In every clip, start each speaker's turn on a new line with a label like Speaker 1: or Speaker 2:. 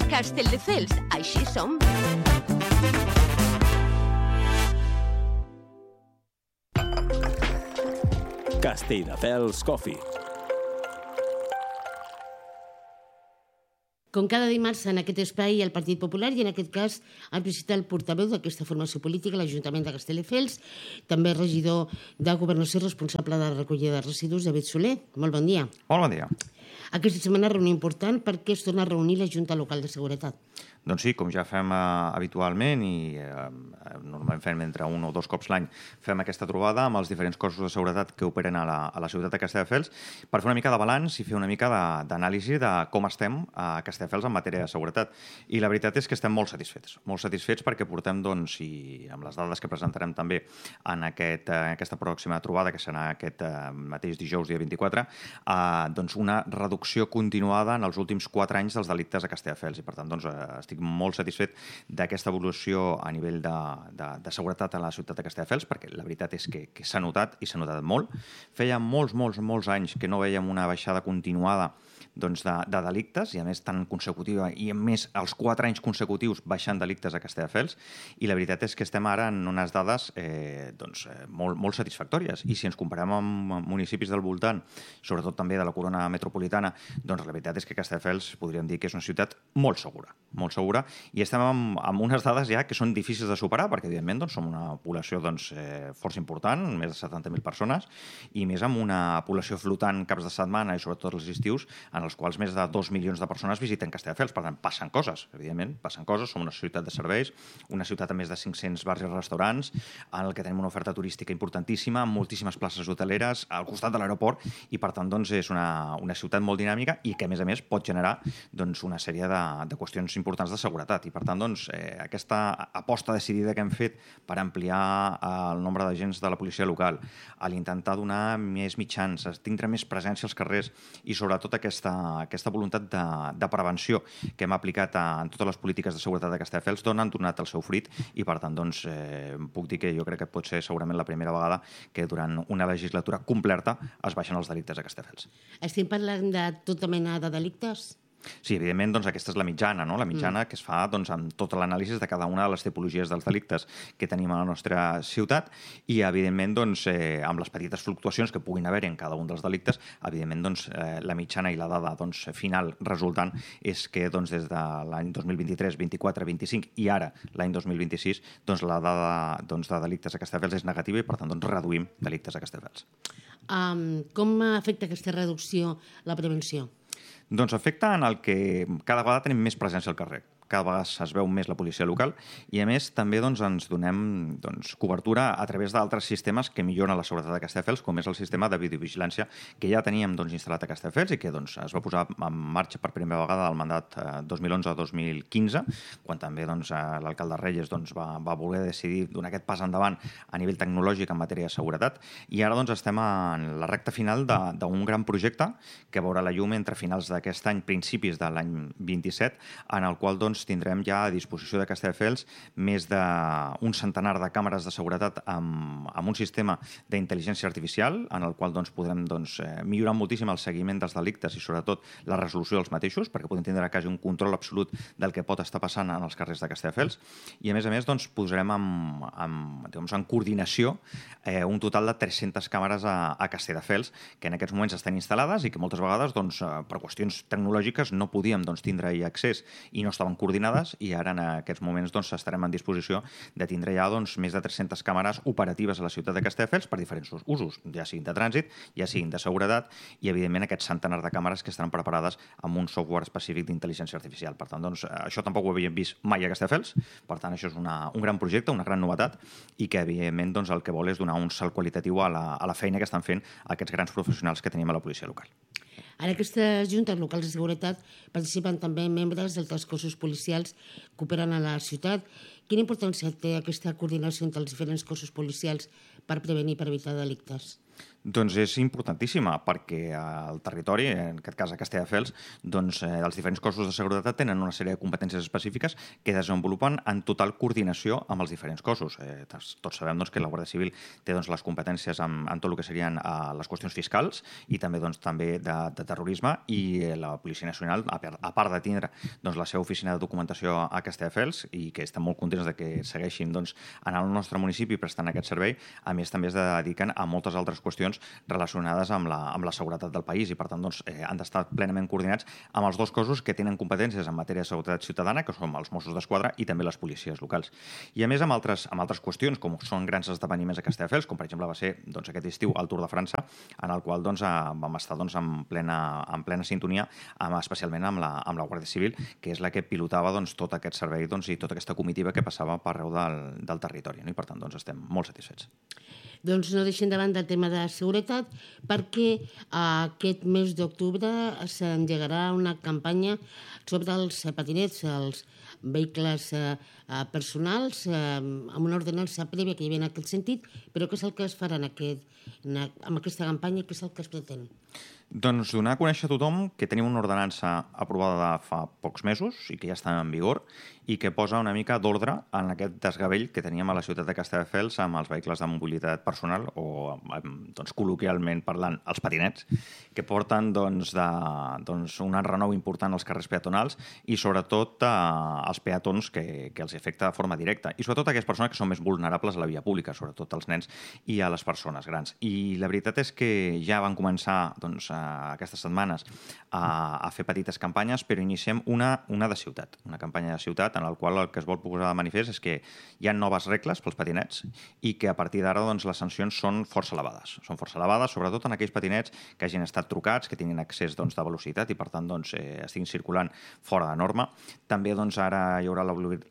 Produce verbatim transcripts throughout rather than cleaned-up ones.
Speaker 1: Castelldefels, així som.
Speaker 2: Castelldefels Coffee.
Speaker 3: Com cada dimarts en aquest espai el Partit Popular i en aquest cas han visitat el portaveu d'aquesta formació política, l'Ajuntament de Castelldefels, també regidor de Governació responsable de la recollida de residus, David Soler. Molt bon dia.
Speaker 4: Molt bon dia.
Speaker 3: Aquesta setmana reunió important perquè es torna a reunir la Junta Local de Seguretat.
Speaker 4: Doncs sí, com ja fem eh, habitualment i eh, normalment fem entre un o dos cops l'any, fem aquesta trobada amb els diferents cossos de seguretat que operen a la, a la ciutat de Castelldefels per fer una mica de balanç i fer una mica d'anàlisi de, de com estem a Castelldefels en matèria de seguretat. I la veritat és que estem molt satisfets. Molt satisfets perquè portem, doncs, i amb les dades que presentarem també en aquest, eh, aquesta pròxima trobada, que serà aquest eh, mateix dijous, dia vint-i-quatre, eh, doncs una reducció continuada en els últims quatre anys dels delictes a Castelldefels. I per tant, doncs, eh, estic molt satisfet d'aquesta evolució a nivell de, de, de seguretat a la ciutat de Castelldefels, perquè la veritat és que, que s'ha notat i s'ha notat molt. Feia molts, molts, molts anys que no veiem una baixada continuada doncs, de, de delictes, i a més tan consecutiva, i a més els quatre anys consecutius baixant delictes a Castelldefels, i la veritat és que estem ara en unes dades eh, doncs, eh, molt, molt satisfactòries. I si ens comparem amb municipis del voltant, sobretot també de la corona metropolitana, doncs la veritat és que Castelldefels podríem dir que és una ciutat molt segura, molt segura, i estem amb, amb unes dades ja que són difícils de superar, perquè evidentment doncs, som una població doncs, eh, força important, més de setanta mil persones, i més amb una població flotant caps de setmana i sobretot els estius, en els quals més de dos milions de persones visiten Castelldefels. Per tant, passen coses, evidentment, passen coses. Som una ciutat de serveis, una ciutat amb més de cinc-cents bars i restaurants, en què tenim una oferta turística importantíssima, moltíssimes places hoteleres, al costat de l'aeroport, i per tant, doncs, és una, una ciutat molt dinàmica i que, a més a més, pot generar doncs, una sèrie de, de qüestions importants de seguretat. I, per tant, doncs, eh, aquesta aposta decidida que hem fet per ampliar el nombre d'agents de la policia local, a l'intentar donar més mitjans, a tindre més presència als carrers i, sobretot, aquesta aquesta voluntat de, de prevenció que hem aplicat a, en totes les polítiques de seguretat de Castelldefels han donat el seu fruit i, per tant, doncs, eh, puc dir que jo crec que pot ser segurament la primera vegada que durant una legislatura completa es baixen els delictes a Castelldefels.
Speaker 3: Estem parlant de tota mena de delictes?
Speaker 4: Sí, evidentment, doncs, aquesta és la mitjana, no? La mitjana mm. que es fa doncs, amb tot l'anàlisi de cada una de les tipologies dels delictes que tenim a la nostra ciutat i, evidentment, doncs, eh, amb les petites fluctuacions que puguin haver en cada un dels delictes, evidentment, doncs, eh, la mitjana i la dada doncs, final resultant és que doncs, des de l'any dos mil vint-i-tres, vint-i-quatre, vint-i-cinc i ara l'any dos mil vint-i-sis doncs, la dada doncs, de delictes a Castelldefels és negativa i, per tant, doncs, reduïm delictes a Castelldefels.
Speaker 3: Um, com afecta aquesta reducció la prevenció?
Speaker 4: Doncs afecta en el que cada vegada tenim més presència al carrer. Cada vegada es veu més la policia local i, a més, també doncs, ens donem doncs, cobertura a través d'altres sistemes que milloren la seguretat de Castelldefels, com és el sistema de videovigilància que ja teníem doncs, instal·lat a Castelldefels i que doncs, es va posar en marxa per primera vegada al mandat eh, dos mil onze a dos mil quinze, quan també doncs, l'alcalde Reyes doncs, va, va voler decidir donar aquest pas endavant a nivell tecnològic en matèria de seguretat. I ara doncs, estem en la recta final d'un gran projecte que veurà la llum entre finals d'aquest any, principis de l'any vint-i-set, en el qual doncs, tindrem ja a disposició de Castelldefels més d'un centenar de càmeres de seguretat amb, amb un sistema d'intel·ligència artificial en el qual doncs, podrem doncs, millorar moltíssim el seguiment dels delictes i sobretot la resolució dels mateixos, perquè podem tindre quasi un control absolut del que pot estar passant en els carrers de Castelldefels. I a més a més doncs, posarem en, en, diguem, en coordinació eh, un total de tres-centes càmeres a, a Castelldefels que en aquests moments estan instal·lades i que moltes vegades doncs, per qüestions tecnològiques no podíem doncs, tindre-hi accés i no estaven coordinades, i ara en aquests moments doncs, estarem en disposició de tindre ja doncs, més de tres-centes càmeres operatives a la ciutat de Castelldefels per diferents usos, ja siguin de trànsit, ja siguin de seguretat i, evidentment, aquests centenars de càmeres que estaran preparades amb un software específic d'intel·ligència artificial. Per tant, doncs, això tampoc ho havíem vist mai a Castelldefels, per tant, això és una, un gran projecte, una gran novetat i que, evidentment, doncs, el que vol és donar un salt qualitatiu a la, a la feina que estan fent aquests grans professionals que tenim a la policia local.
Speaker 3: En aquestes juntes locals de seguretat participen també membres d'altres cossos policials que operen a la ciutat. Quina importància té aquesta coordinació entre els diferents cossos policials per prevenir i per evitar delictes?
Speaker 4: Doncs és importantíssima, perquè el territori, en aquest cas a Castelldefels, doncs, eh, els diferents cossos de seguretat tenen una sèrie de competències específiques que desenvolupen en total coordinació amb els diferents cossos. Eh, tots sabem doncs, que la Guàrdia Civil té doncs, les competències en, en tot el que serien eh, les qüestions fiscals i també, doncs, també de, de terrorisme, i la Policia Nacional, a, a part de tindre doncs, la seva oficina de documentació a Castelldefels, i que estem molt contents de que segueixin doncs, en el nostre municipi prestant aquest servei, a més també es dediquen a moltes altres qüestions relacionades amb la, amb la seguretat del país, i per tant doncs, eh, han d'estar plenament coordinats amb els dos cossos que tenen competències en matèria de seguretat ciutadana, que són els Mossos d'Esquadra i també les policies locals. I a més amb altres, amb altres qüestions, com són grans esdeveniments a Castelldefels, com per exemple va ser doncs, aquest estiu el Tour de França, en el qual doncs, vam estar doncs, en, plena, en plena sintonia, amb, especialment amb la, amb la Guàrdia Civil, que és la que pilotava doncs, tot aquest servei doncs, i tota aquesta comitiva que passava per arreu del, del territori. No? I per tant doncs, estem molt satisfets.
Speaker 3: Doncs no deixem davant del tema de seguretat, perquè aquest mes d'octubre s'engegarà una campanya sobre els patinets, els vehicles personals, amb una ordenança prèvia que hi havia en aquest sentit, però què és el que es farà en aquest, amb aquesta campanya i què és el que es pretén?
Speaker 4: Doncs donar a conèixer a tothom que tenim una ordenança aprovada de fa pocs mesos i que ja està en vigor i que posa una mica d'ordre en aquest desgavell que teníem a la ciutat de Castelldefels amb els vehicles de mobilitat personal o, doncs, col·loquialment parlant, els patinets, que porten doncs, de, doncs, un renou important als carrers peatonals i sobretot eh, als peatons que, que els afecta de forma directa, i sobretot a aquelles persones que són més vulnerables a la via pública, sobretot als nens i a les persones grans. I la veritat és que ja van començar doncs, aquestes setmanes a, a fer petites campanyes, però iniciem una, una de ciutat, una campanya de ciutat en la qual el que es vol posar de manifest és que hi ha noves regles pels patinets i que a partir d'ara doncs, les sancions són força elevades. Són força elevades, sobretot en aquells patinets que hagin estat trucats, que tinguin accés doncs, de velocitat i per tant doncs, eh, estiguin circulant fora de norma. També doncs, ara hi haurà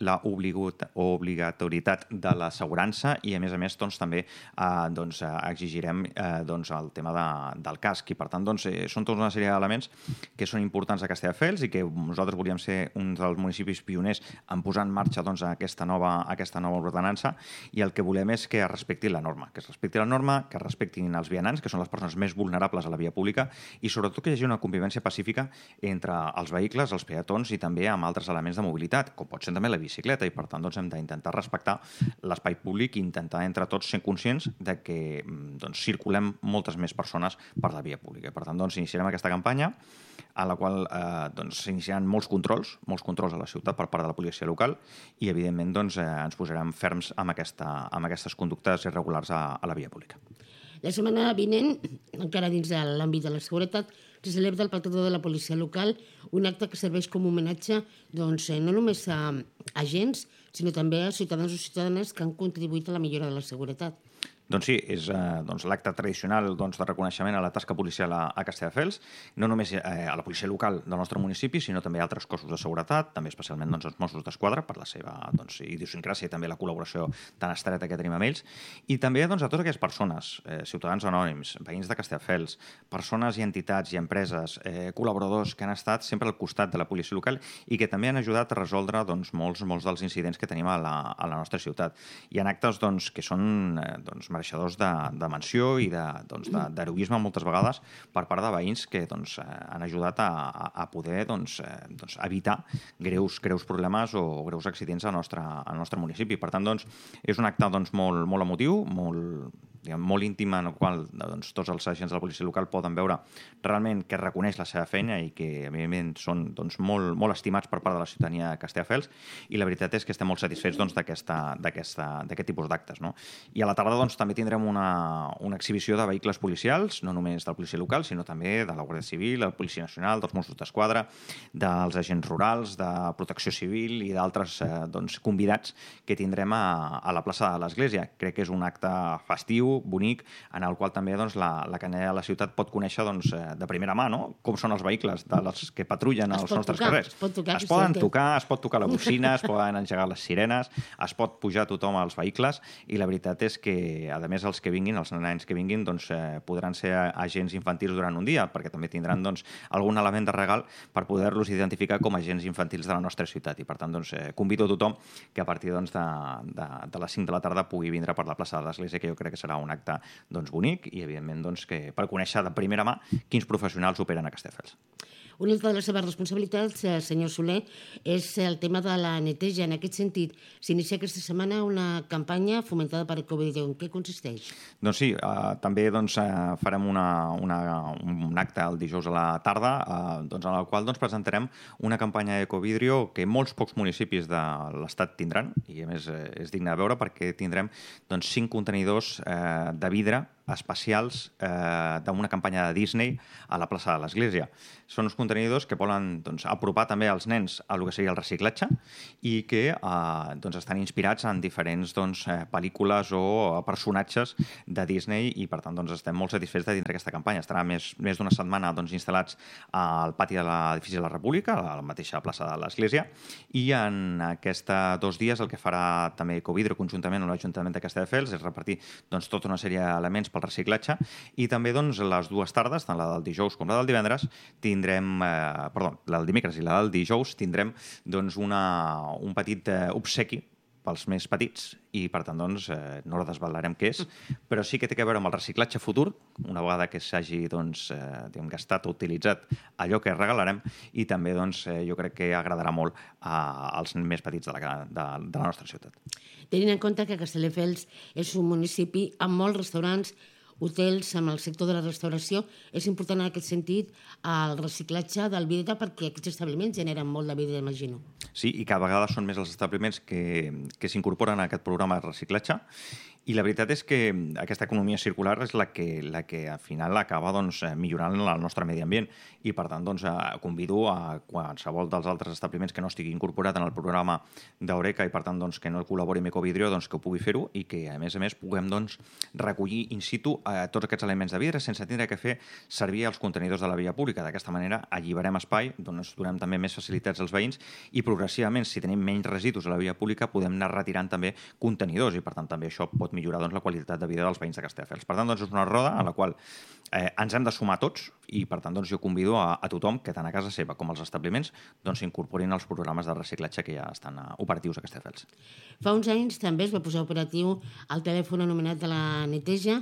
Speaker 4: l'obligatorietat de l'assegurança i a més a més doncs, també eh, doncs, exigirem eh, doncs, el tema de, del casc, i per tant doncs, eh, són tota una sèrie d'elements que són importants a Castelldefels i que nosaltres volíem ser un dels municipis pioners en posar en marxa doncs, aquesta, nova, aquesta nova ordenança, i el que volem és que es respecti la norma, que es respecti la norma, que es respectin els vianants, que són les persones més vulnerables a la via pública, i sobretot que hi hagi una convivència pacífica entre els vehicles, els peatons i també amb altres elements de mobilitat, com pot ser també la bicicleta, i per tant doncs, hem d'intentar respectar l'espai públic i intentar entre tots ser conscients de que doncs, circulem moltes més persones per la via pública. Per tant, doncs, iniciarem aquesta campanya a la qual eh, doncs, s'iniciaran molts controls, molts controls a la ciutat per part de la policia local, i evidentment doncs, eh, ens posarem ferms amb, aquesta, amb aquestes conductes irregulars a, a la via pública.
Speaker 3: La setmana vinent, encara dins de l'àmbit de la seguretat, se celebra el patró de la policia local, un acte que serveix com a homenatge doncs, no només a agents, sinó també a ciutadans o ciutadanes que han contribuït a la millora de la seguretat.
Speaker 4: Doncs sí, és eh, doncs, l'acte tradicional doncs, de reconeixement a la tasca policial a, a Castelldefels, no només eh, a la policia local del nostre municipi, sinó també a altres cossos de seguretat, també especialment doncs, els Mossos d'Esquadra, per la seva doncs, idiosincràsia i també la col·laboració tan estreta que tenim amb ells, i també doncs, a totes aquelles persones, eh, ciutadans anònims, veïns de Castelldefels, persones i entitats i empreses, eh, col·laboradors que han estat sempre al costat de la policia local i que també han ajudat a resoldre doncs, molts, molts dels incidents que tenim a la, a la nostra ciutat. Hi ha actes doncs, que són eh, doncs, mereixedors de, de menció i d'heroisme de, doncs, moltes vegades per part de veïns que doncs, han ajudat a, a poder doncs, doncs, evitar greus, greus problemes o greus accidents al nostre, al nostre municipi. Per tant, doncs, és un acte doncs, molt, molt emotiu, molt, diguem, molt íntim, en el qual doncs, tots els agents de la policia local poden veure realment que reconeix la seva feina i que, evidentment, són doncs, molt, molt estimats per part de la ciutadania de Castelldefels, i la veritat és que estem molt satisfets doncs, d'aquest tipus d'actes. No? I a la tarda doncs, també tindrem una, una exhibició de vehicles policials, no només de la policia local, sinó també de la Guàrdia Civil, la Policia Nacional, dels Mossos d'Esquadra, dels agents rurals, de Protecció Civil i d'altres eh, doncs, convidats que tindrem a, a la plaça de l'Església. Crec que és un acte festiu, bonic, en el qual també doncs, la, la canalla de la ciutat pot conèixer doncs, de primera mà, no? Com són els vehicles dels que patrullen als nostres
Speaker 3: tocar,
Speaker 4: carrers.
Speaker 3: Es, pot tocar,
Speaker 4: es poden tocar, es pot tocar la bocina, es poden engegar les sirenes, es pot pujar tothom als vehicles, i la veritat és que, a més, els que vinguin, els nens que vinguin, doncs, eh, podran ser agents infantils durant un dia, perquè també tindran doncs, algun element de regal per poder-los identificar com a agents infantils de la nostra ciutat. I per tant, doncs, eh, convido a tothom que a partir doncs, de, de, de les cinc de la tarda pugui vindre per la plaça de l'Església, que jo crec que serà un acte doncs, bonic i, evidentment, doncs, que, per conèixer de primera mà quins professionals operen a Castelldefels.
Speaker 3: Una altra de les seves responsabilitats, senyor Soler, és el tema de la neteja. En aquest sentit, s'inicia aquesta setmana una campanya fomentada per Ecovideo. En què consisteix?
Speaker 4: Doncs sí, eh, també doncs, eh, farem una, una, un acte el dijous a la tarda eh, doncs, en el qual doncs, presentarem una campanya d'Ecovideo que molts pocs municipis de l'Estat tindran, i a més eh, és digne de veure perquè tindrem doncs, cinc contenidors eh, de vidre especials eh, d'una campanya de Disney a la plaça de l'Església. Són uns contenidors que volen doncs, apropar també als nens a el que seria el reciclatge i que eh, doncs, estan inspirats en diferents doncs, eh, pel·lícules o personatges de Disney i, per tant, doncs, estem molt satisfets de dintre aquesta campanya. Estarà més, més d'una setmana doncs, instal·lats al pati de l'edifici de la República, a la mateixa plaça de l'Església, i en aquests dos dies el que farà també Ecovideo conjuntament amb l'Ajuntament de Castelldefels és repartir doncs, tota una sèrie d'elements pel reciclatge i també doncs, les dues tardes, tant la del dijous com la del divendres, tindrem, eh, perdó, la del dimecres i la del dijous, tindrem doncs, una, un petit eh, obsequi pels més petits i, per tant, doncs, eh, no la desvelarem què és, però sí que té a veure amb el reciclatge futur, una vegada que s'hagi doncs, eh, diguem, gastat o utilitzat allò que regalarem i també doncs, eh, jo crec que agradarà molt a, als més petits de la, de, de la nostra ciutat.
Speaker 3: Tenint en compte que Castelldefels és un municipi amb molts restaurants, hotels, amb el sector de la restauració, és important en aquest sentit el reciclatge del vidre perquè aquests establiments generen molt de vidre, imagino.
Speaker 4: Sí, i cada vegada són més els establiments que, que s'incorporen a aquest programa de reciclatge i la veritat és que aquesta economia circular és la que, la que al final acaba doncs, millorant el nostre medi ambient i per tant doncs, convido a qualsevol dels altres establiments que no estigui incorporat en el programa d'Eureka i per tant doncs, que no col·labori amb Ecovideo doncs, que ho pugui fer-ho i que a més a més puguem doncs, recollir in situ eh, tots aquests elements de vidre sense tindre que fer servir els contenidors de la via pública. D'aquesta manera alliberem espai, doncs, donem també més facilitats als veïns i progressivament, si tenim menys residus a la via pública, podem anar retirant també contenidors i per tant també això pot millorar doncs, la qualitat de vida dels veïns de Castelldefels. Per tant, doncs, és una roda en la qual eh, ens hem de sumar tots i, per tant, doncs, jo convido a, a tothom que tant a casa seva com als establiments doncs, s'incorporin als programes de reciclatge que ja estan uh, operatius a Castelldefels.
Speaker 3: Fa uns anys també es va posar operatiu el telèfon anomenat de la neteja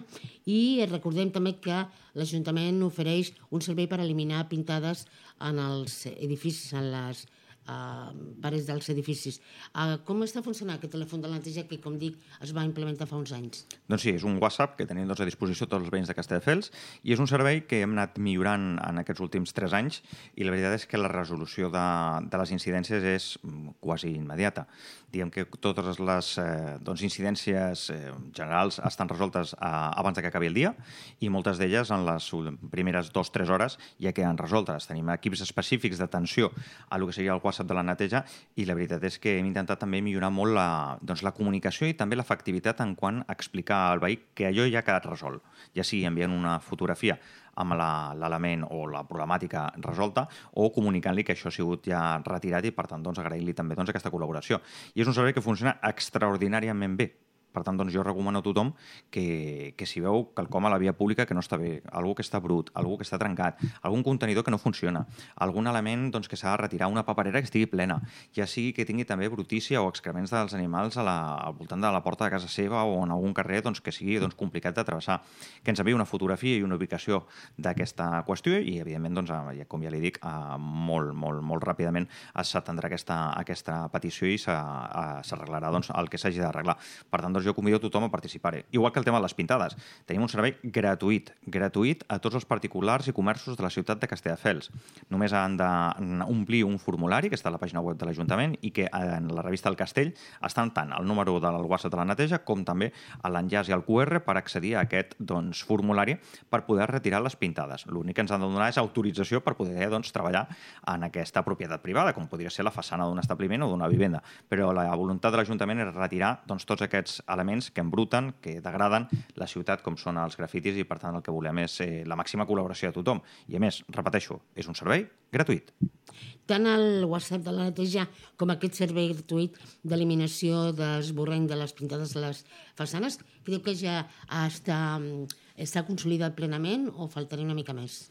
Speaker 3: i recordem també que l'Ajuntament ofereix un servei per eliminar pintades en els edificis, en les Uh, parets dels edificis. Uh, com està funcionant aquest telèfon de la neteja que, com dic, es va implementar fa uns anys?
Speaker 4: Doncs sí, és un WhatsApp que tenim doncs, a disposició tots els veïns de Castelldefels i és un servei que hem anat millorant en aquests últims tres anys i la veritat és que la resolució de, de les incidències és quasi immediata. Diguem que totes les eh, doncs, incidències eh, generals estan resoltes eh, abans de que acabi el dia i moltes d'elles en les primeres dues o tres hores ja queden resoltes. Tenim equips específics d'atenció a lo que seria el WhatsApp de la neteja i la veritat és que hem intentat també millorar molt la, doncs, la comunicació i també l'efectivitat en quant a explicar al veí que allò ja ha quedat resolt, ja sigui enviant una fotografia amb l'element o la problemàtica resolta o comunicant-li que això ha sigut ja retirat i per tant doncs, agrair-li també doncs, aquesta col·laboració. I és un servei que funciona extraordinàriament bé. Per tant, doncs, jo recomano a tothom que, que si veu quelcom a la via pública que no està bé, algú que està brut, algú que està trencat, algun contenidor que no funciona, algun element doncs, que s'ha de retirar, una paperera que estigui plena, ja sigui que tingui també brutícia o excrements dels animals a la, al voltant de la porta de casa seva o en algun carrer doncs, que sigui doncs, complicat de travessar, que ens enviï una fotografia i una ubicació d'aquesta qüestió i, evidentment, doncs, com ja li dic, molt, molt, molt ràpidament s'atendrà aquesta, aquesta petició i s'arreglarà doncs, el que s'hagi d'arreglar. Per tant, doncs, jo convido a tothom a participar-hi. Igual que el tema de les pintades. Tenim un servei gratuït, gratuït a tots els particulars i comerços de la ciutat de Castelldefels. Només han d'omplir un formulari que està a la pàgina web de l'Ajuntament i que en la revista del Castell estan tant el número del WhatsApp de la neteja com també l'enllaç i el Q R per accedir a aquest doncs, formulari per poder retirar les pintades. L'únic que ens han de donar és autorització per poder doncs, treballar en aquesta propietat privada, com podria ser la façana d'un establiment o d'una vivenda. Però la voluntat de l'Ajuntament és retirar doncs, tots aquests elements que embruten, que degraden la ciutat com són els grafitis i per tant el que volem és eh, la màxima col·laboració de tothom. I a més, repeteixo, és un servei gratuït.
Speaker 3: Tant el WhatsApp de la neteja com aquest servei gratuït d'eliminació d'esborrany de les pintades de les façanes, creu que ja està, està consolidat plenament o faltaria una mica més?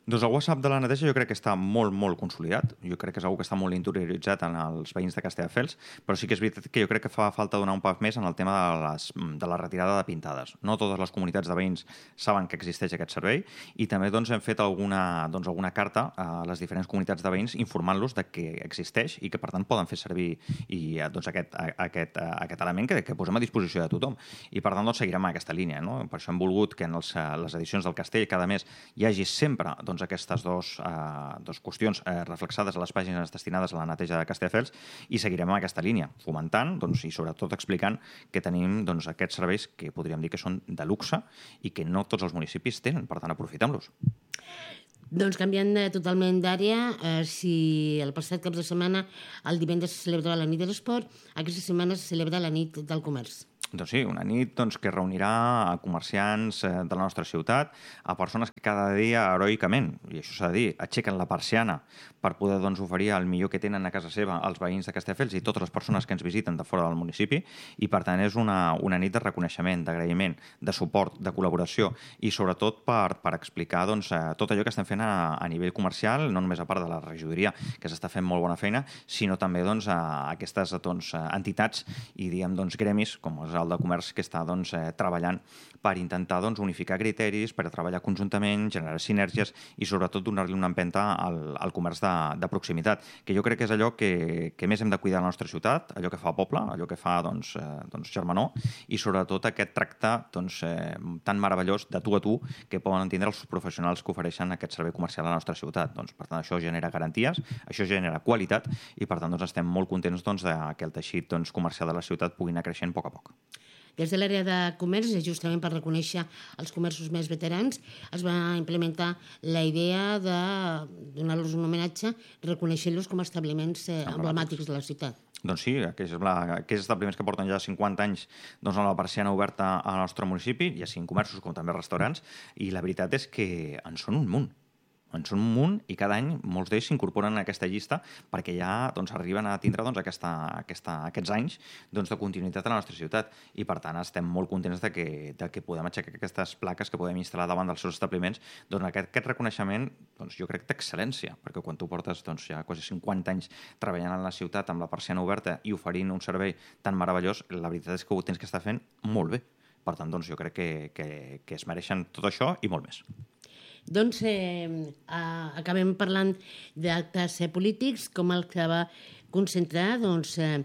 Speaker 4: Doncs el WhatsApp de la neteja jo crec que està molt, molt consolidat. Jo crec que és una que està molt interioritzat en els veïns de Castelldefels, però sí que és veritat que jo crec que fa falta donar un pas més en el tema de, les, de la retirada de pintades. No totes les comunitats de veïns saben que existeix aquest servei i també doncs, hem fet alguna, doncs, alguna carta a les diferents comunitats de veïns informant-los de que existeix i que per tant poden fer servir i, doncs, aquest, aquest, aquest element que, que posem a disposició de tothom. I per tant doncs, seguirem aquesta línia. No? Per això hem volgut que en els, les edicions del Castell cada mes hi hagi sempre doncs, doncs, aquestes dos, eh, dos qüestions eh, reflexades a les pàgines destinades a la neteja de Castelldefels i seguirem amb aquesta línia, fomentant doncs, i sobretot explicant que tenim doncs, aquests serveis que podríem dir que són de luxe i que no tots els municipis tenen, per tant, aprofitem-los.
Speaker 3: Doncs canviant totalment d'àrea, eh, si el passat cap de setmana, el divendres se celebra la nit de l'esport, aquesta setmana se celebra la nit del comerç.
Speaker 4: Doncs sí, una nit doncs, que reunirà a comerciants eh, de la nostra ciutat, a persones que cada dia, heroicament, i això s'ha de dir, aixequen la persiana per poder doncs, oferir el millor que tenen a casa seva als veïns de Castelldefels i totes les persones que ens visiten de fora del municipi, i per tant és una, una nit de reconeixement, d'agraïment, de suport, de col·laboració i sobretot per, per explicar doncs, tot allò que estem fent a, a nivell comercial, no només a part de la regidoria, que s'està fent molt bona feina, sinó també doncs, a aquestes doncs, entitats i diguem, doncs, gremis, com és el de comerç, que està doncs, eh, treballant per intentar doncs, unificar criteris, per treballar conjuntament, generar sinergies i sobretot donar-li una empenta al, al comerç de, de proximitat, que jo crec que és allò que, que més hem de cuidar a la nostra ciutat, allò que fa poble, allò que fa doncs, eh, doncs, germanor i sobretot aquest tracte doncs, eh, tan meravellós de tu a tu que poden entendre els professionals que ofereixen aquest servei comercial a la nostra ciutat. Doncs, per tant, això genera garanties, això genera qualitat i per tant doncs, estem molt contents doncs, de que el teixit doncs, comercial de la ciutat pugui anar creixent a poc a poc.
Speaker 3: Des de l'àrea de comerç, justament per reconèixer els comerços més veterans, es va implementar la idea de donar-los un homenatge reconeixent-los com a establiments eh, emblemàtics de la ciutat.
Speaker 4: Doncs sí, aquests, aquests establiments que porten ja cinquanta anys doncs, amb la persiana oberta al nostre municipi, ja siguin comerços com també restaurants, i la veritat és que en són un munt. En són un munt i cada any molts d'ells s'incorporen a aquesta llista perquè ja doncs, arriben a tindre doncs, aquesta, aquesta, aquests anys doncs, de continuïtat a la nostra ciutat i per tant estem molt contents de que, de que podem aixecar aquestes plaques que podem instal·lar davant dels seus establiments. Doncs aquest, aquest reconeixement doncs, jo crec d'excel·lència, perquè quan tu portes doncs, ja quasi cinquanta anys treballant a la ciutat amb la persiana oberta i oferint un servei tan meravellós, la veritat és que ho tens que estar fent molt bé. Per tant, doncs, jo crec que, que, que es mereixen tot això i molt més.
Speaker 3: Doncs eh, acabem parlant d'actes eh, polítics, com el que va concentrar doncs, eh,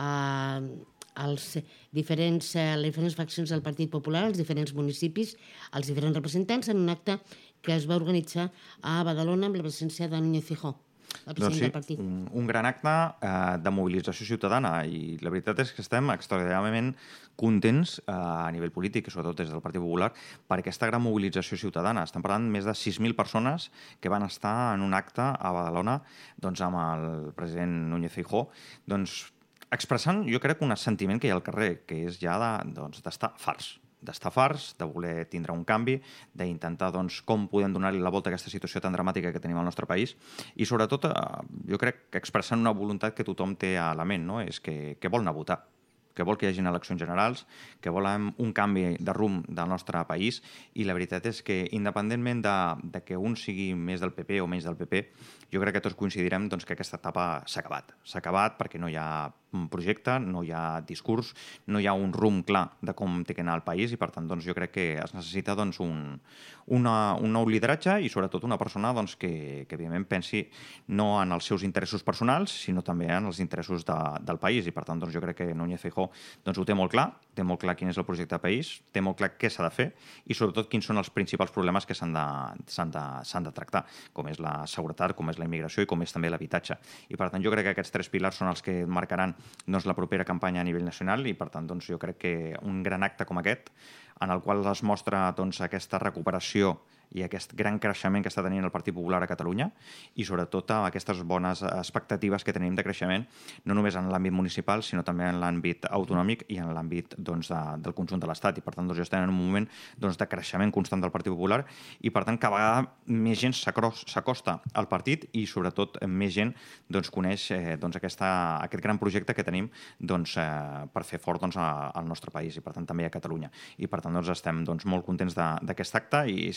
Speaker 3: a, els diferents, eh, les diferents faccions del Partit Popular, els diferents municipis, els diferents representants, en un acte que es va organitzar a Badalona amb la presència de Núñez Feijóo.
Speaker 4: Doncs sí, un, un gran acte eh, de mobilització ciutadana i la veritat és que estem extraordinàriament contents eh, a nivell polític i sobretot des del Partit Popular per aquesta gran mobilització ciutadana. Estem parlant de més de sis mil persones que van estar en un acte a Badalona doncs, amb el president Núñez Feijóo doncs, expressant jo crec un sentiment que hi ha al carrer, que és ja de, doncs, d'estar farts. d'estar farts, de voler tindre un canvi, d'intentar doncs, com podem donar-li la volta a aquesta situació tan dramàtica que tenim al nostre país i sobretot eh, jo crec que expressant una voluntat que tothom té a la ment, no? És que, que vol anar a votar, que vol que hi hagi eleccions generals, que volem un canvi de rumb del nostre país i la veritat és que independentment de, de que un sigui més del P P o menys del P P, jo crec que tots coincidirem doncs, que aquesta etapa s'ha acabat. S'ha acabat perquè no hi ha un projecte, no hi ha discurs, no hi ha un rumb clar de com té que anar el país i per tant doncs, jo crec que es necessita doncs, un, una, un nou lideratge i sobretot una persona doncs, que, que evidentment pensi no en els seus interessos personals sinó també en els interessos de, del país i per tant doncs, jo crec que Núñez Feijóo doncs, ho té molt clar, té molt clar quin és el projecte de país, té molt clar què s'ha de fer i sobretot quins són els principals problemes que s'han de, s'han de, s'han de tractar, com és la seguretat, com és la immigració i com és també l'habitatge. I per tant jo crec que aquests tres pilars són els que marcaran doncs, la propera campanya a nivell nacional i per tant doncs, jo crec que un gran acte com aquest en el qual es mostra doncs, aquesta recuperació i aquest gran creixement que està tenint el Partit Popular a Catalunya i sobretot aquestes bones expectatives que tenim de creixement no només en l'àmbit municipal sinó també en l'àmbit autonòmic i en l'àmbit doncs, de, del conjunt de l'Estat i per tant doncs, ja estem en un moment doncs, de creixement constant del Partit Popular i per tant cada vegada més gent s'acosta al partit i sobretot més gent doncs, coneix eh, doncs, aquesta, aquest gran projecte que tenim doncs, eh, per fer fort doncs, al nostre país i per tant també a Catalunya i per tant doncs, estem doncs, molt contents d'aquest acte i seguirem treballant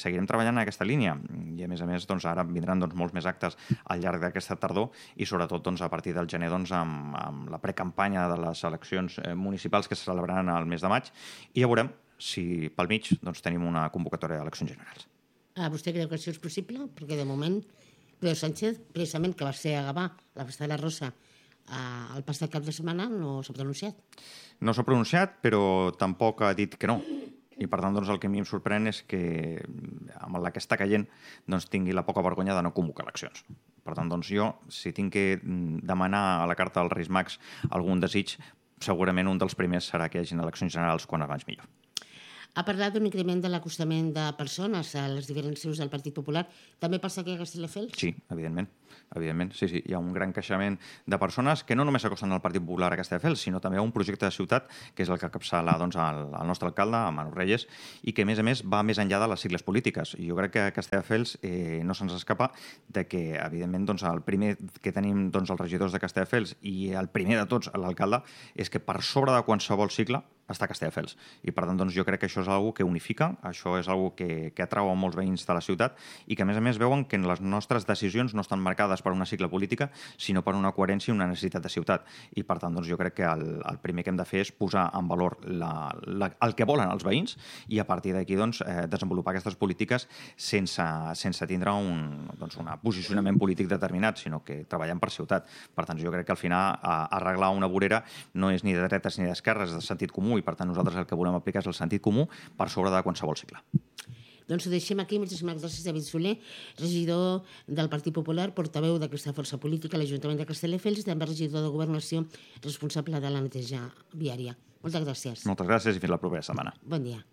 Speaker 4: treballant en aquesta línia i, a més a més, doncs, ara vindran doncs, molts més actes al llarg d'aquesta tardor i, sobretot, doncs, a partir del gener doncs, amb, amb la precampanya de les eleccions eh, municipals que se celebraran al mes de maig i ja veurem si pel mig doncs, tenim una convocatòria d'eleccions generals.
Speaker 3: Ah, vostè creu que això és possible? Perquè, de moment, Pedro Sánchez, precisament, que va ser a Gavà, la Festa de la Rosa, el passat cap de setmana, no s'ha pronunciat.
Speaker 4: No s'ha pronunciat, però tampoc ha dit que no. I, per tant, doncs, el que a mi em sorprèn és que, amb la que està caient, doncs, tingui la poca vergonya de no convocar eleccions. Per tant, doncs, jo, si tinc que demanar a la carta dels Reis Mags algun desig, segurament un dels primers serà que hi hagi eleccions generals quan abans millor.
Speaker 3: Ha parlat d'un increment de l'acostament de persones a les diferents seus del Partit Popular. També passa aquí a Castelldefels?
Speaker 4: Sí, evidentment. Evidentment, sí, sí. Hi ha un gran creixement de persones que no només s'acosten al Partit Popular a Castelldefels, sinó també a un projecte de ciutat, que és el que capçala doncs, el, el nostre alcalde, Manu Reyes, i que, a més a més, va més enllà de les sigles polítiques. I jo crec que a Castelldefels eh, no se'ns escapa de que, evidentment, doncs, el primer que tenim doncs, els regidors de Castelldefels i el primer de tots, l'alcalde, és que per sobre de qualsevol sigle està a Castelldefels. I, per tant, doncs, jo crec que això és una que unifica, això és una que, que atrau a molts veïns de la ciutat i que, a més a més, veuen que les nostres decisions no estan marcades per una sigla política, sinó per una coherència i una necessitat de ciutat. I, per tant, doncs, jo crec que el, el primer que hem de fer és posar en valor la, la, el que volen els veïns i, a partir d'aquí, doncs, eh, desenvolupar aquestes polítiques sense, sense tindre un doncs, un posicionament polític determinat, sinó que treballem per ciutat. Per tant, jo crec que al final a, arreglar una vorera no és ni de dretes ni d'esquerres, és de sentit comú, i per tant nosaltres el que volem aplicar és el sentit comú per sobre de qualsevol cicle.
Speaker 3: Doncs ho deixem aquí. Moltíssimes gràcies, David Soler, regidor del Partit Popular, portaveu d'aquesta força política a l'Ajuntament de Castelldefels i també regidor de Governació, responsable de la neteja viària. Moltes gràcies.
Speaker 4: Moltes gràcies i fins la propera setmana.
Speaker 3: Bon dia.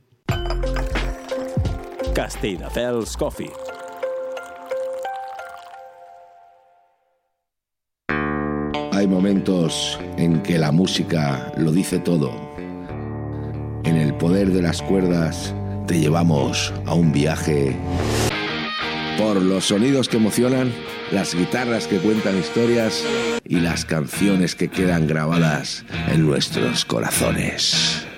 Speaker 2: Castelldefels Coffee.
Speaker 5: Hay momentos en que la música lo dice todo. En el poder de las cuerdas te llevamos a un viaje por los sonidos que emocionan, las guitarras que cuentan historias y las canciones que quedan grabadas en nuestros corazones.